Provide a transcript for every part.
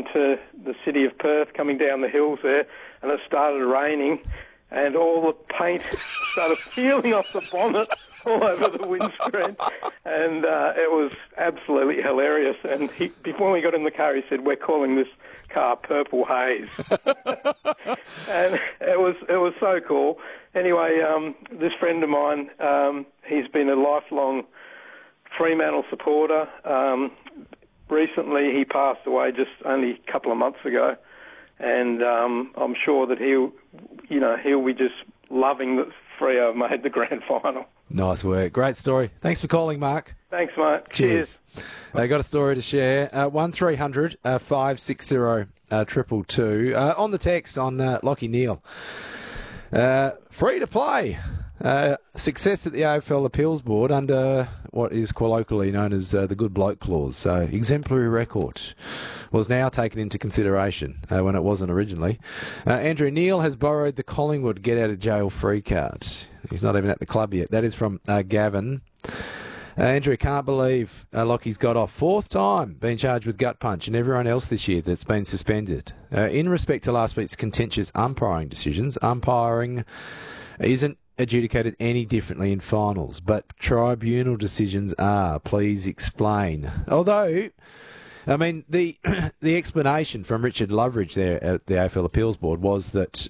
into the city of Perth, coming down the hills there, and it started raining, and all the paint started peeling off the bonnet all over the windscreen, and it was absolutely hilarious. And before we got in the car, he said, "We're calling this car Purple Haze." And it was so cool. Anyway, this friend of mine, he's been a lifelong Fremantle supporter. Recently, he passed away just only a couple of months ago, and I'm sure that he'll be just loving that Freo have made the grand final. Nice work. Great story. Thanks for calling, Mark. Thanks, mate. Cheers. Got a story to share. 1300 560 222. On the text on Lachie Neale. Free to play. Success at the AFL Appeals Board under what is colloquially known as the Good Bloke Clause. So exemplary record was now taken into consideration when it wasn't originally. Andrew Neale has borrowed the Collingwood get-out-of-jail-free card. He's not even at the club yet. That is from Gavin. Andrew can't believe Lockie's got off. Fourth time being charged with gut punch, and everyone else this year that's been suspended. In respect to last week's contentious umpiring decisions, umpiring isn't adjudicated any differently in finals, but tribunal decisions are. Please explain. Although, I mean, the explanation from Richard Loveridge there at the AFL Appeals Board was that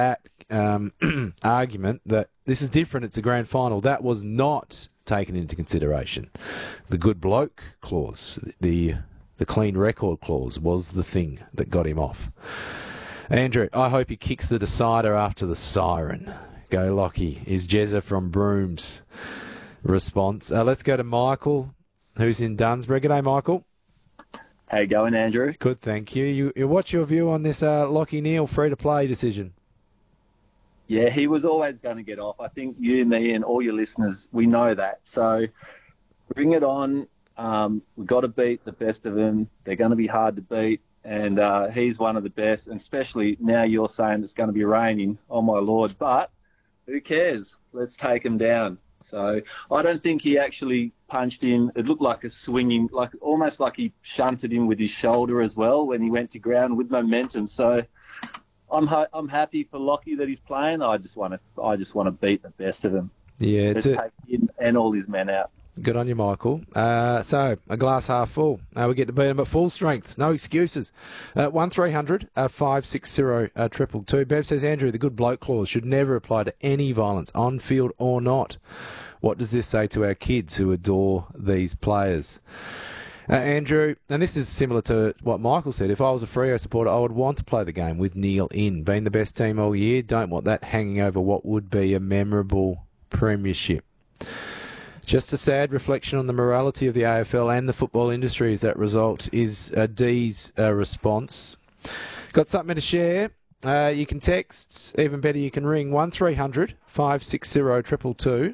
argument that this is different, it's a grand final, that was not taken into consideration. The good bloke clause, the clean record clause was the thing that got him off. Andrew, I hope he kicks the decider after the siren. Go Lockie, is Jezza from Brooms response. Let's go to Michael, who's in Dunsborough. G'day, Michael. How you going, Andrew? Good, thank you. What's your view on this Lachie Neale free-to-play decision? Yeah, he was always going to get off. I think you, me, and all your listeners, we know that. So bring it on. We've got to beat the best of them. They're going to be hard to beat, and he's one of the best, and especially now you're saying it's going to be raining. Oh, my Lord. But who cares? Let's take him down. So I don't think he actually punched him. It looked like a swinging, almost like he shunted him with his shoulder as well when he went to ground with momentum. So I'm happy for Lockie that he's playing. I just want to beat the best of him. Yeah, take him and all his men out. Good on you, Michael. So, a glass half full. We get to beat them at full strength. No excuses. 1300 560 222. Bev says, Andrew, the good bloke clause should never apply to any violence, on field or not. What does this say to our kids who adore these players? Andrew, and this is similar to what Michael said, if I was a Freo supporter, I would want to play the game with Neale in. Being the best team all year, don't want that hanging over what would be a memorable premiership. Just a sad reflection on the morality of the AFL and the football industry as that result is D's response. Got something to share? You can text, even better you can ring 1300 560 222.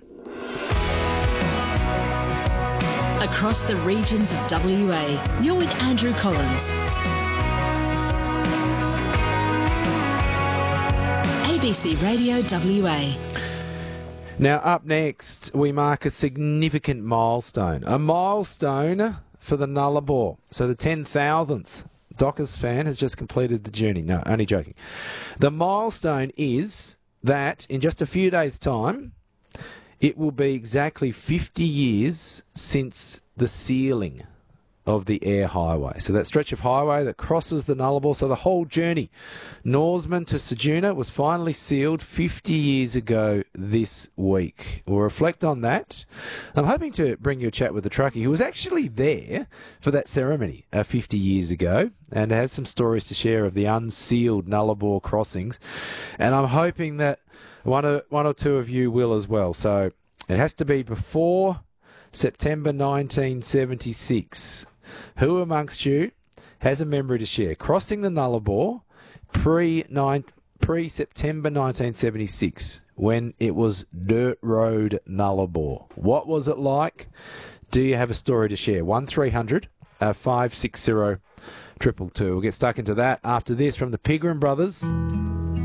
Across the regions of WA, you're with Andrew Collins. ABC Radio WA. Now, up next, we mark a significant milestone. A milestone for the Nullarbor. So the 10,000th Dockers fan has just completed the journey. No, only joking. The milestone is that in just a few days' time, it will be exactly 50 years since the sealing of the Eyre Highway. So that stretch of highway that crosses the Nullarbor, so the whole journey, Norseman to Ceduna, was finally sealed 50 years ago this week. We'll reflect on that. I'm hoping to bring you a chat with the truckie who was actually there for that ceremony 50 years ago and has some stories to share of the unsealed Nullarbor crossings. And I'm hoping that one or two of you will as well. So it has to be before September 1976. Who amongst you has a memory to share? Crossing the Nullarbor pre-September 1976, when it was Dirt Road Nullarbor. What was it like? Do you have a story to share? 1300 560 222. We'll get stuck into that after this from the Pigram Brothers.